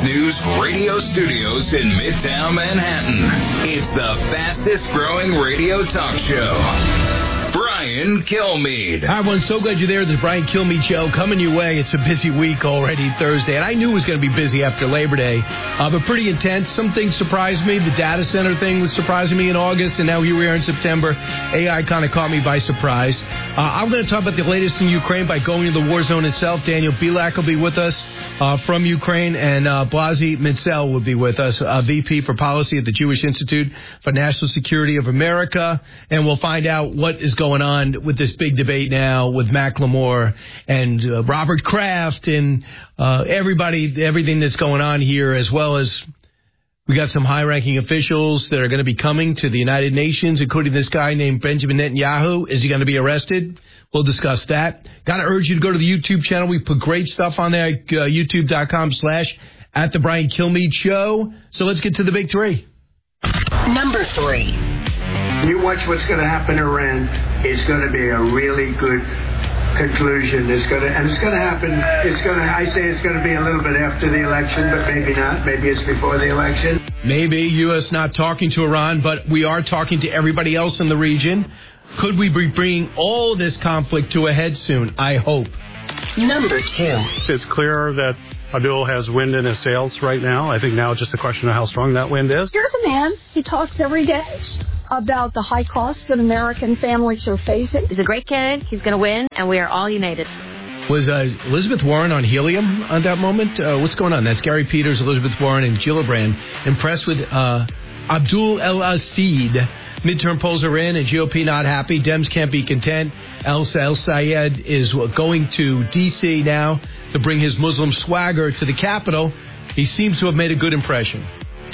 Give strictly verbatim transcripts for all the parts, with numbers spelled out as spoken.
News radio studios in Midtown Manhattan. It's the fastest growing radio talk show. Brian Kilmeade. Hi, everyone. So glad you're there. The Brian Kilmeade Show coming your way. It's a busy week already, Thursday. And I knew it was going to be busy after Labor Day, uh, but pretty intense. Some things surprised me. The data center thing was surprising me in August, and now here we are in September. A I kind of caught me by surprise. Uh, I'm going to talk about the latest in Ukraine by going to the war zone itself. Daniel Bilak will be with us uh, from Ukraine, and uh, Blazi Mitzel will be with us, uh, V P for Policy at the Jewish Institute for National Security of America. And we'll find out what is going on with this big debate now with Macklemore and uh, Robert Kraft and uh, everybody, everything that's going on here, as well as we got some high-ranking officials that are going to be coming to the United Nations, including this guy named Benjamin Netanyahu. Is he going to be arrested? We'll discuss that. Got to urge you to go to the YouTube channel. We put great stuff on there, uh, youtube.com slash at the Brian Kilmeade Show. So let's get to the big three. Number three. You watch what's going to happen in Iran. It's going to be a really good conclusion. It's going to, and it's going to happen. It's going to. I say it's going to be a little bit after the election, but maybe not. Maybe it's before the election. Maybe U S not talking to Iran, but we are talking to everybody else in the region. Could we be bringing all this conflict to a head soon? I hope. Number two. It's clear that Abdul has wind in his sails right now. I think now it's just a question of how strong that wind is. Here's a man. He talks every day about the high costs that American families are facing. He's a great candidate. He's going to win, and we are all united. Was uh, Elizabeth Warren on helium at that moment? Uh, what's going on? That's Gary Peters, Elizabeth Warren, and Gillibrand impressed with uh, Abdul El-Assid. Midterm polls are in, and G O P not happy. Dems can't be content. El Sayed is going to D C now to bring his Muslim swagger to the Capitol. He seems to have made a good impression.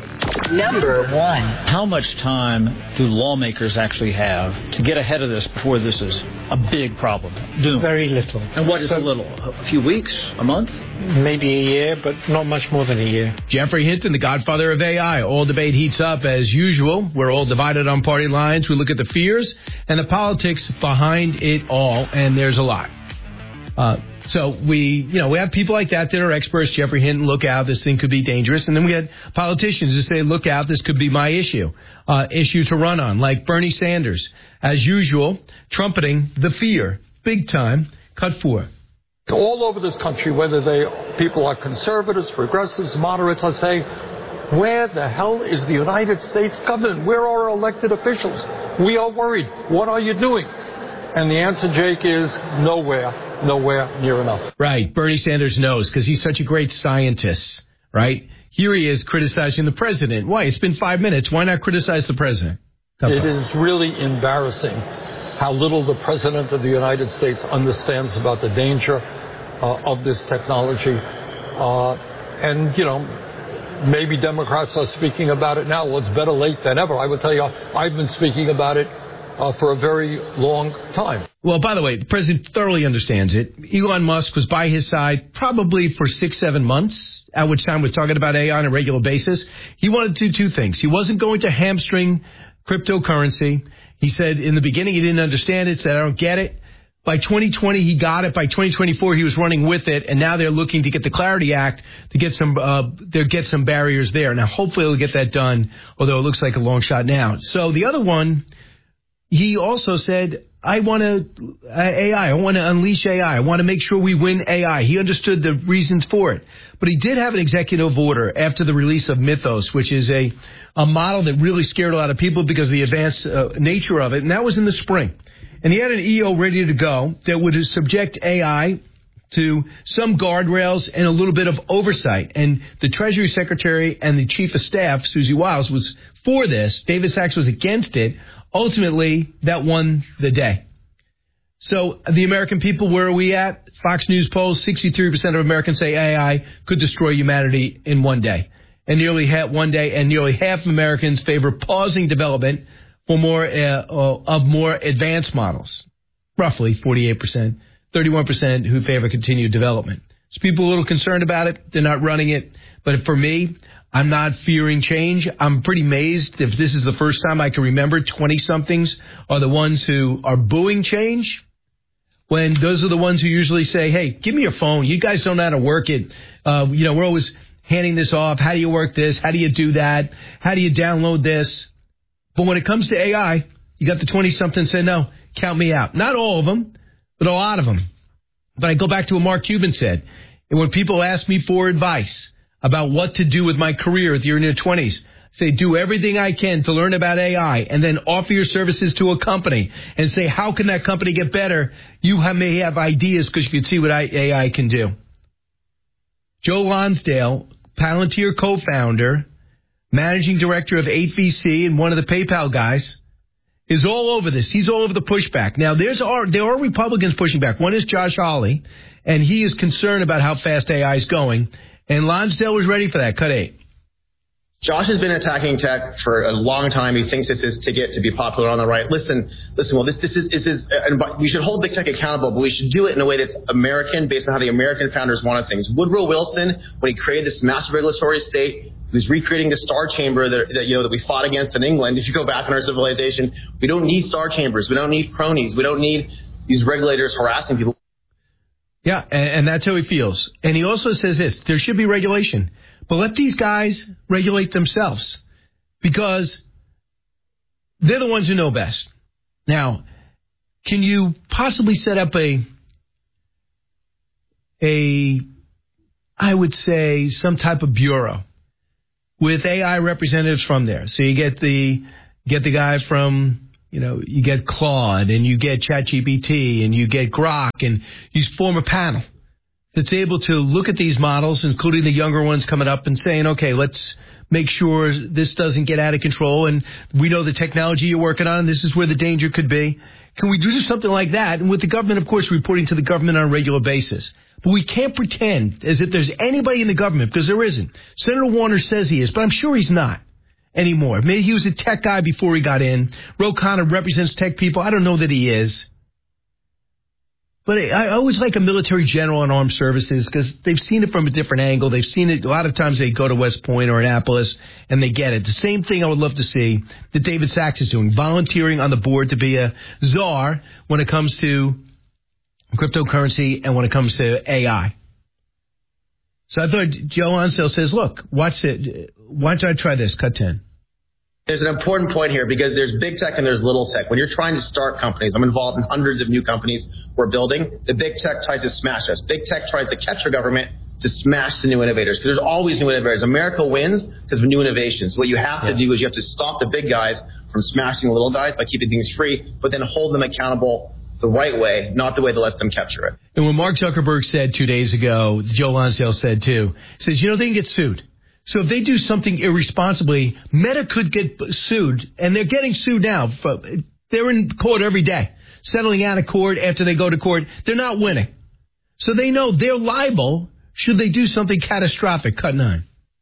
Number one. How much time do lawmakers actually have to get ahead of this before this is a big problem? Doom. Very little. And what is so, a little? A few weeks? A month? Maybe a year, but not much more than a year. Jeffrey Hinton, the godfather of A I. All debate heats up as usual. We're all divided on party lines. We look at the fears and the politics behind it all, and there's a lot. Uh, so we, you know, we have people like that that are experts. Jeffrey Hinton, look out, this thing could be dangerous. And then we had politicians who say, look out, this could be my issue, uh, issue to run on, like Bernie Sanders, as usual, trumpeting the fear, big time. Cut four. All over this country, whether they people are conservatives, progressives, moderates, are saying, where the hell is the United States government? Where are our elected officials? We are worried. What are you doing? And the answer, Jake, is nowhere. Nowhere near enough. Right. Bernie Sanders knows because he's such a great scientist, right? Here he is criticizing the president. Why? It's been five minutes. Why not criticize the president? Come it on. is really embarrassing how little the president of the United States understands about the danger uh, of this technology. Uh, and, you know, maybe Democrats are speaking about it now. Well, it's better late than ever. I would tell you, I've been speaking about it Uh, for a very long time. Well, by the way, the president thoroughly understands it. Elon Musk was by his side probably for six, seven months, at which time we're talking about A I on a regular basis. He wanted to do two things. He wasn't going to hamstring cryptocurrency. He said in the beginning he didn't understand it, said, I don't get it. By twenty twenty, he got it. By twenty twenty-four, he was running with it. And now they're looking to get the Clarity Act to get some, uh, there get some barriers there. Now, hopefully they'll get that done, although it looks like a long shot now. So the other one, he also said, I want to, uh, A I, I want to unleash A I. I want to make sure we win A I. He understood the reasons for it. But he did have an executive order after the release of Mythos, which is a, a model that really scared a lot of people because of the advanced uh, nature of it. And that was in the spring. And he had an E O ready to go that would subject A I to some guardrails and a little bit of oversight. And the Treasury Secretary and the Chief of Staff, Susie Wiles, was for this. David Sachs was against it. Ultimately, that won the day. So the American people, where are we at? Fox News polls, sixty-three percent of Americans say A I could destroy humanity in one day. And nearly half, one day, and nearly half of Americans favor pausing development for more uh, of more advanced models. Roughly forty-eight percent, thirty-one percent who favor continued development. So people are a little concerned about it. They're not running it. But for me, I'm not fearing change. I'm pretty amazed if this is the first time I can remember twenty-somethings are the ones who are booing change, when those are the ones who usually say, hey, give me your phone. You guys don't know how to work it. Uh, you know, we're always, handing this off. How do you work this? How do you do that? How do you download this? But when it comes to A I, you got the twenty-something say, no, count me out. Not all of them, but a lot of them. But I go back to what Mark Cuban said. And when people ask me for advice about what to do with my career if you're in your twenties, say, do everything I can to learn about A I and then offer your services to a company and say, how can that company get better? You have, may have ideas because you can see what A I can do. Joe Lonsdale, Palantir co-founder, managing director of eight V C and one of the PayPal guys, is all over this. He's all over the pushback. Now, there's are, there are Republicans pushing back. One is Josh Hawley, and he is concerned about how fast A I is going. And Lonsdale was ready for that. Cut eight. Josh has been attacking tech for a long time. He thinks it's his ticket to be popular on the right. Listen, listen. Well, this this is this is. And we should hold big tech accountable, but we should do it in a way that's American, based on how the American founders wanted things. Woodrow Wilson, when he created this massive regulatory state, he was recreating the star chamber that, that you know that we fought against in England. If you go back in our civilization, we don't need star chambers. We don't need cronies. We don't need these regulators harassing people. Yeah, and, and that's how he feels. And he also says this: there should be regulation. But let these guys regulate themselves because they're the ones who know best. Now, can you possibly set up a, a, I would say, some type of bureau with A I representatives from there? So you get the, get the guy from, you know, you get Claude and you get ChatGPT and you get Grok and you form a panel that's able to look at these models, including the younger ones coming up, and saying, okay, let's make sure this doesn't get out of control, and we know the technology you're working on, and this is where the danger could be. Can we do something like that? And with the government, of course, reporting to the government on a regular basis. But we can't pretend as if there's anybody in the government, because there isn't. Senator Warner says he is, but I'm sure he's not anymore. Maybe he was a tech guy before he got in. Ro Khanna represents tech people. I don't know that he is. But I always like a military general in armed services because they've seen it from a different angle. They've seen it. A lot of times they go to West Point or Annapolis and they get it. The same thing I would love to see that David Sachs is doing, volunteering on the board to be a czar when it comes to cryptocurrency and when it comes to A I. So I thought Joe Lonsdale says, look, watch it. Why don't I try this? Cut ten. There's an important point here because there's big tech and there's little tech. When you're trying to start companies, I'm involved in hundreds of new companies we're building. The big tech tries to smash us. Big tech tries to catch our government to smash the new innovators because there's always new innovators. America wins because of new innovations. What you have to yeah. do is you have to stop the big guys from smashing the little guys by keeping things free, but then hold them accountable the right way, not the way that lets them capture it. And when Mark Zuckerberg said two days ago, Joe Lonsdale said too, says, you know, they can get sued. So if they do something irresponsibly, Meta could get sued, and they're getting sued now. They're in court every day, settling out of court after they go to court. They're not winning. So they know they're liable should they do something catastrophic. Cut nine.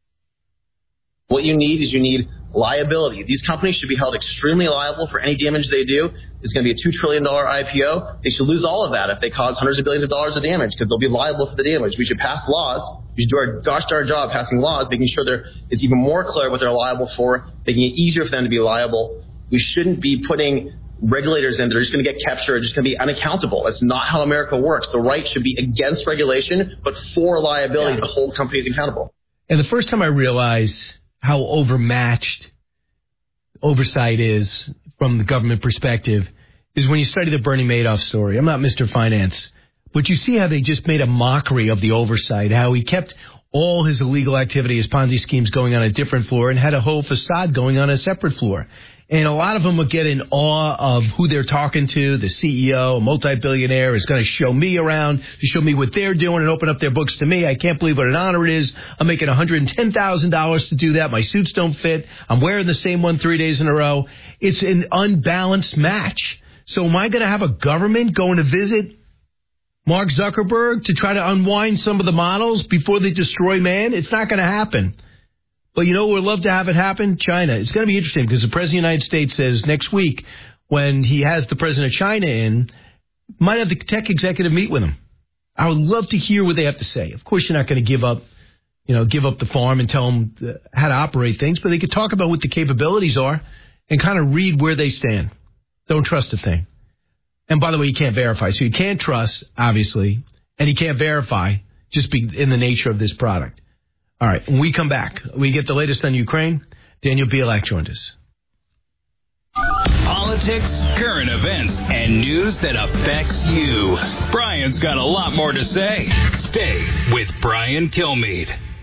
What you need is you need liability. These companies should be held extremely liable for any damage they do. It's going to be a two trillion dollars I P O. They should lose all of that if they cause hundreds of billions of dollars of damage because they'll be liable for the damage. We should pass laws. We should do our gosh darn job passing laws, making sure they're, it's even more clear what they're liable for, making it easier for them to be liable. We shouldn't be putting regulators in that are just going to get captured, just going to be unaccountable. That's not how America works. The right should be against regulation, but for liability yeah. to hold companies accountable. And the first time I realized how overmatched oversight is from the government perspective is when you study the Bernie Madoff story. I'm not Mister Finance, but you see how they just made a mockery of the oversight, how he kept all his illegal activity, his Ponzi schemes going on a different floor and had a whole facade going on a separate floor. And a lot of them will get in awe of who they're talking to. The C E O, a multi-billionaire, is going to show me around to show me what they're doing and open up their books to me. I can't believe what an honor it is. I'm making one hundred ten thousand dollars to do that. My suits don't fit. I'm wearing the same one three days in a row. It's an unbalanced match. So am I going to have a government going to visit Mark Zuckerberg to try to unwind some of the models before they destroy man? It's not going to happen. But you know, we'd love to have it happen. China. It's going to be interesting because the President of the United States says next week when he has the President of China in, might have the tech executive meet with him. I would love to hear what they have to say. Of course, you're not going to give up, you know, give up the farm and tell them how to operate things, but they could talk about what the capabilities are and kind of read where they stand. Don't trust a thing. And by the way, you can't verify. So you can't trust, obviously, and you can't verify just be in the nature of this product. All right, when we come back, we get the latest on Ukraine. Daniel Bielak joined us. Politics, current events, and news that affects you. Brian's got a lot more to say. Stay with Brian Kilmeade.